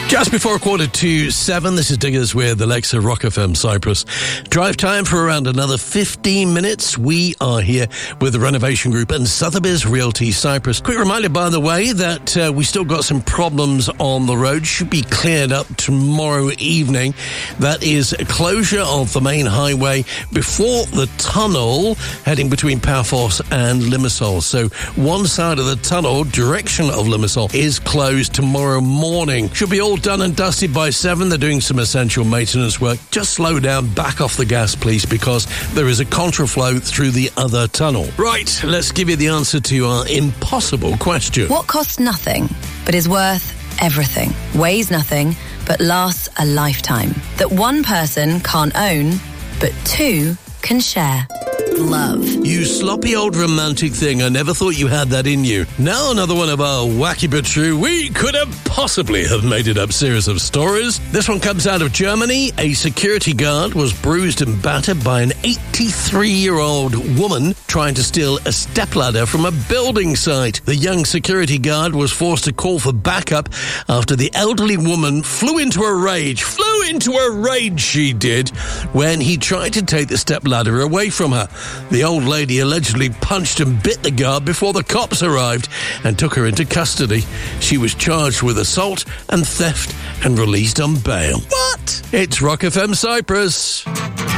Just before 7:15, this is Diggers with Alexa, Rock FM Cyprus. Drive time for around another 15 minutes. We are here with the Renovation Group and Sotheby's Realty Cyprus. Quick reminder, by the way, that we still got some problems on the road. Should be cleared up tomorrow evening. That is a closure of the main highway before the tunnel heading between Paphos and Limassol. So one side of the tunnel, direction of Limassol, is closed tomorrow morning. Should be all done and dusted by 7. They're doing some essential maintenance work. Just slow down, back off the gas, please, because there is a contraflow through the other tunnel. Right, let's give you the answer to our impossible question. What costs nothing, but is worth everything, weighs nothing, but lasts a lifetime, that one person can't own, but two can share? Love. You sloppy old romantic thing. I never thought you had that in you. Now another one of our wacky but true, we could have possibly have made it up series of stories. This one comes out of Germany. A security guard was bruised and battered by an 83-year-old woman trying to steal a stepladder from a building site. The young security guard was forced to call for backup after the elderly woman flew into a rage, she did, when he tried to take the stepladder away from her. The old lady allegedly punched and bit the guard before the cops arrived and took her into custody. She was charged with assault and theft and released on bail. What? It's Rock FM Cyprus.